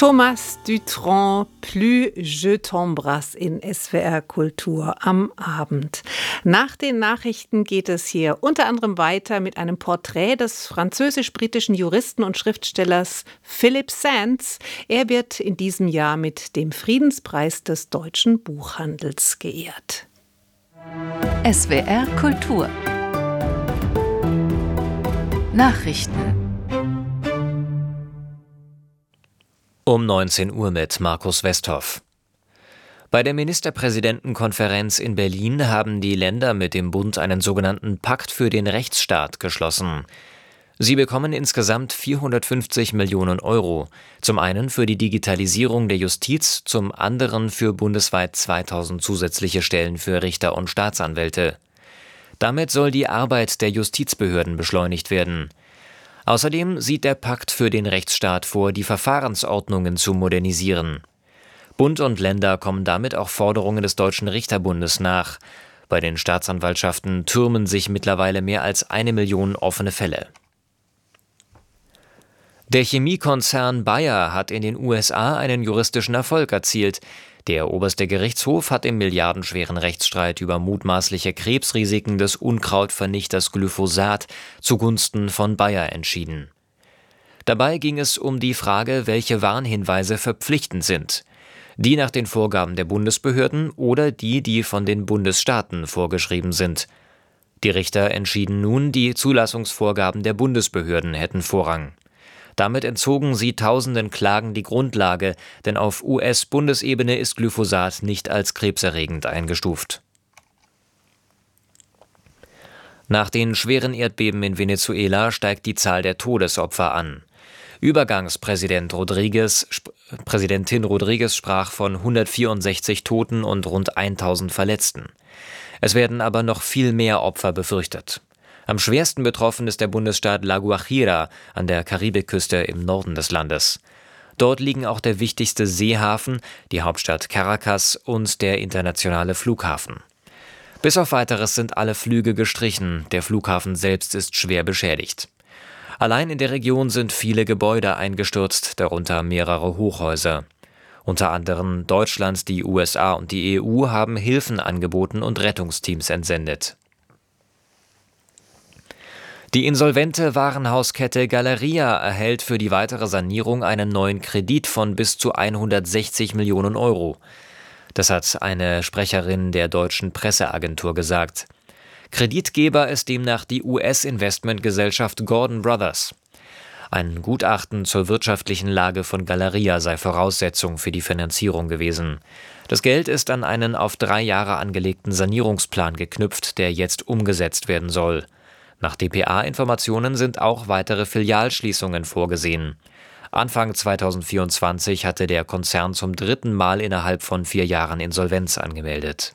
Thomas Dutronc, Plus je t'embrasse in SWR Kultur am Abend. Nach den Nachrichten geht es hier unter anderem weiter mit einem Porträt des französisch-britischen Juristen und Schriftstellers Philip Sands. Er wird in diesem Jahr mit dem Friedenspreis des deutschen Buchhandels geehrt. SWR Kultur Nachrichten Um 19 Uhr mit Markus Westhoff. Bei der Ministerpräsidentenkonferenz in Berlin haben die Länder mit dem Bund einen sogenannten Pakt für den Rechtsstaat geschlossen. Sie bekommen insgesamt 450 Millionen Euro. Zum einen für die Digitalisierung der Justiz, zum anderen für bundesweit 2000 zusätzliche Stellen für Richter und Staatsanwälte. Damit soll die Arbeit der Justizbehörden beschleunigt werden. Außerdem sieht der Pakt für den Rechtsstaat vor, die Verfahrensordnungen zu modernisieren. Bund und Länder kommen damit auch Forderungen des Deutschen Richterbundes nach. Bei den Staatsanwaltschaften türmen sich mittlerweile mehr als 1 Million offene Fälle. Der Chemiekonzern Bayer hat in den USA einen juristischen Erfolg erzielt. Der oberste Gerichtshof hat im milliardenschweren Rechtsstreit über mutmaßliche Krebsrisiken des Unkrautvernichters Glyphosat zugunsten von Bayer entschieden. Dabei ging es um die Frage, welche Warnhinweise verpflichtend sind. Die nach den Vorgaben der Bundesbehörden oder die von den Bundesstaaten vorgeschrieben sind. Die Richter entschieden nun, die Zulassungsvorgaben der Bundesbehörden hätten Vorrang. Damit entzogen sie tausenden Klagen die Grundlage, denn auf US-Bundesebene ist Glyphosat nicht als krebserregend eingestuft. Nach den schweren Erdbeben in Venezuela steigt die Zahl der Todesopfer an. Übergangspräsidentin Rodriguez sprach von 164 Toten und rund 1000 Verletzten. Es werden aber noch viel mehr Opfer befürchtet. Am schwersten betroffen ist der Bundesstaat La Guajira an der Karibikküste im Norden des Landes. Dort liegen auch der wichtigste Seehafen, die Hauptstadt Caracas und der internationale Flughafen. Bis auf Weiteres sind alle Flüge gestrichen, der Flughafen selbst ist schwer beschädigt. Allein in der Region sind viele Gebäude eingestürzt, darunter mehrere Hochhäuser. Unter anderem Deutschland, die USA und die EU haben Hilfen angeboten und Rettungsteams entsendet. Die insolvente Warenhauskette Galeria erhält für die weitere Sanierung einen neuen Kredit von bis zu 160 Millionen Euro. Das hat eine Sprecherin der deutschen Presseagentur gesagt. Kreditgeber ist demnach die US-Investmentgesellschaft Gordon Brothers. Ein Gutachten zur wirtschaftlichen Lage von Galeria sei Voraussetzung für die Finanzierung gewesen. Das Geld ist an einen auf 3 Jahre angelegten Sanierungsplan geknüpft, der jetzt umgesetzt werden soll. Nach dpa-Informationen sind auch weitere Filialschließungen vorgesehen. Anfang 2024 hatte der Konzern zum 3. Mal innerhalb von 4 Jahren Insolvenz angemeldet.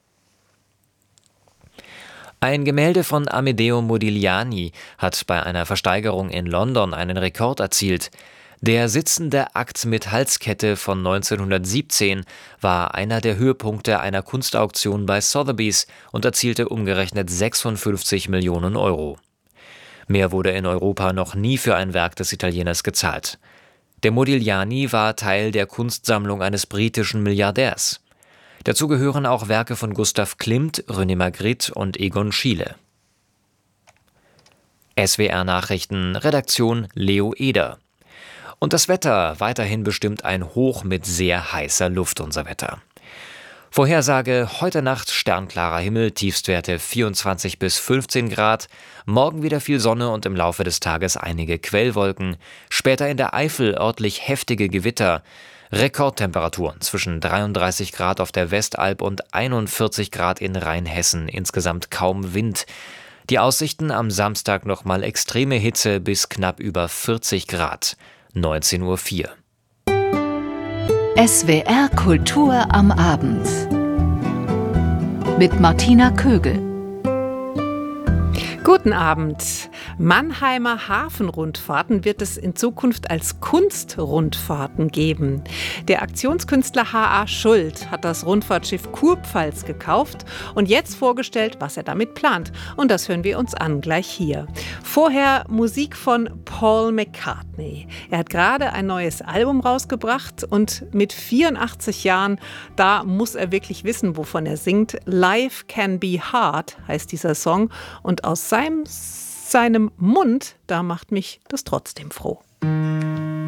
Ein Gemälde von Amedeo Modigliani hat bei einer Versteigerung in London einen Rekord erzielt. Der sitzende Akt mit Halskette von 1917 war einer der Höhepunkte einer Kunstauktion bei Sotheby's und erzielte umgerechnet 56 Millionen Euro. Mehr wurde in Europa noch nie für ein Werk des Italieners gezahlt. Der Modigliani war Teil der Kunstsammlung eines britischen Milliardärs. Dazu gehören auch Werke von Gustav Klimt, René Magritte und Egon Schiele. SWR Nachrichten, Redaktion Leo Eder. Und das Wetter, weiterhin bestimmt ein Hoch mit sehr heißer Luft unser Wetter. Vorhersage, heute Nacht sternklarer Himmel, Tiefstwerte 24 bis 15 Grad, morgen wieder viel Sonne und im Laufe des Tages einige Quellwolken, später in der Eifel örtlich heftige Gewitter, Rekordtemperaturen zwischen 33 Grad auf der Westalb und 41 Grad in Rheinhessen, insgesamt kaum Wind. Die Aussichten am Samstag nochmal extreme Hitze bis knapp über 40 Grad. 19:04 Uhr. SWR Kultur am Abend mit Martina Kögel. Guten Abend. Mannheimer Hafenrundfahrten wird es in Zukunft als Kunstrundfahrten geben. Der Aktionskünstler H.A. Schuld hat das Rundfahrtschiff Kurpfalz gekauft und jetzt vorgestellt, was er damit plant. Und das hören wir uns an, gleich hier. Vorher Musik von Paul McCartney. Er hat gerade ein neues Album rausgebracht und mit 84 Jahren, da muss er wirklich wissen, wovon er singt. Life Can Be Hard heißt dieser Song und aus seinem Mund, da macht mich das trotzdem froh.